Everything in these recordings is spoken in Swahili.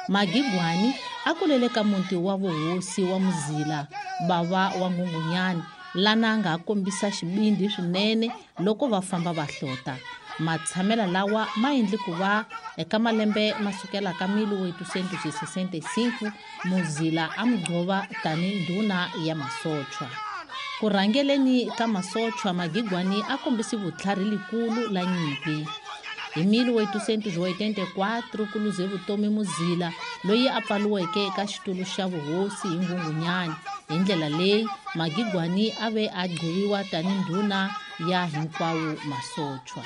Magigwani a kulele ka muti wa vuhosi wa Muzila, bava wa Nghunghunyani, lana a nga kombisa xibindi swinene loko va famba va hlota. Matshamela lawa ma endli ku va eka malembe masukela ka 1865 Muzila a mugqova tani ndhuna ya masochwa. Ku rhangeleni ka masochwa, Magigwani a kombisi vutlhari likulu la nyimpi. Hi 1884 ku luze vutomi Muzila loyi a pfaliweke eka xitulu xa vuhosi hi Nghunghunyani. Hi ndlela leyi Magigwani a ve a gqoviwa tani ndhuna ya hinkwawo masochwa.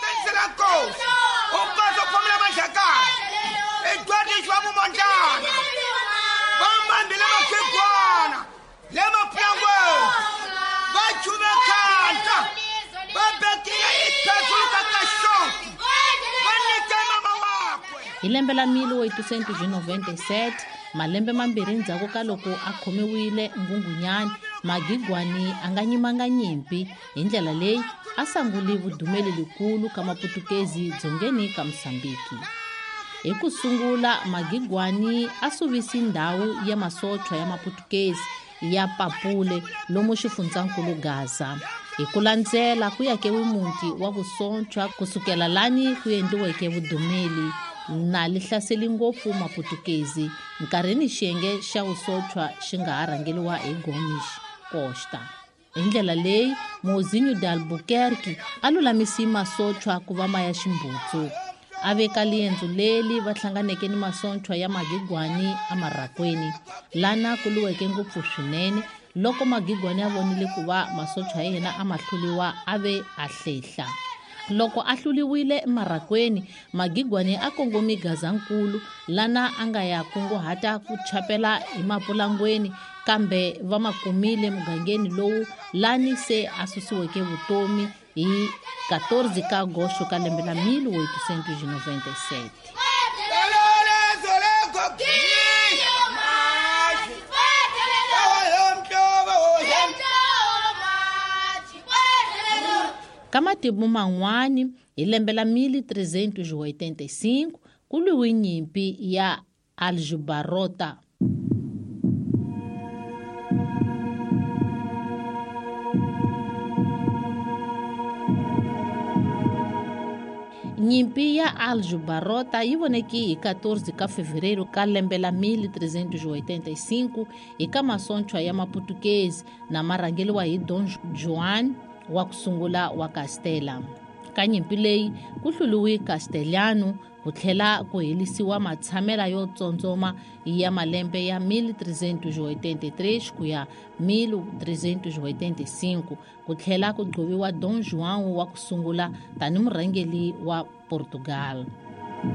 Hi lembe la 1897, malembe mambirhi ndzhaku ka loko a khomiwile Nghunghunyani, Magigwani a nga nyimanga nyimpi. Hi ndlela leyi a sangule vudumeli likulu ka Maputukezi dzongeni ka Mosambiki. Hi ku sungula, Magigwani a suvisi ndhawu ya masochwa ya Maputukezi ya Papule lomu xifundzhankulu Gaza. Hi ku landzela ku yakewe muti wa vusochwa kusukela lani ku endliweke vudumeli na lihlaseli ngopfu Maputukezi nkarhini xiyenge xa vusochwa xi nga ha rhangeliwa hi Gomes Costa. Hi ndlela leyi Mozinho de Albuquerque a lulamisi masochwa ku va maya ximbutsu. A veka liendzo leli va hlanganeke ni masochwa ya Magigwani eMarakweni, lana ku luweke ngopfu swinene. Loko Magigwani a vonile ku va masochwa ya yena a mahluliwa, a ve a hlehla. Loko a hluliwile eMarakweni, Magigwani a kongome Gazankulu lana a nga ya kunguhata ku chapela hi Mapulangweni, kambe va makumile mugangeni lowu lani se a susiweke vutomi hi 14 ka Agosto ka lembe la 1897. Ka matimu man'wani, hi lembe la 1385 ku lwiwe nyimpi ya Aljubarrota. Nyimpi ya Aljubarrota yi voneke hi 14 ka Fevereiro ka lembe la 1385 eka masochwa ya Maputukezi na marhangeliwa hi Dom Juan wa ku sungula wa Castela. Ka nyimpi leyi ku hluliwe Castelhano, ku tlhela ku helisiwa matshamela yo tsontsoma ya malembe ya 1383 ku ya 1385, ku tlhela ku gqoviwa Dom João wa ku sungula tani murhangeli wa Portugal.